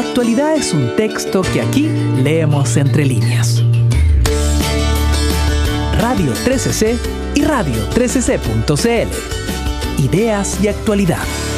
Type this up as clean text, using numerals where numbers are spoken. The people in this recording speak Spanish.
actualidad es un texto que aquí leemos entre líneas. Radio 13C y radio13c.cl. Ideas y actualidad.